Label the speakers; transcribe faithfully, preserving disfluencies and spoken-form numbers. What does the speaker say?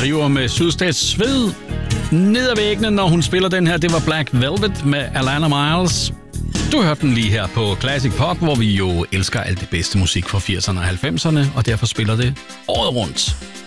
Speaker 1: driver med sydstats sved ned ad væggene, når hun spiller den her. Det var Black Velvet med Alana Miles. Du hørte den lige her på Classic Pop, hvor vi jo elsker alt det bedste musik fra firserne og halvfemserne, og derfor spiller det året rundt.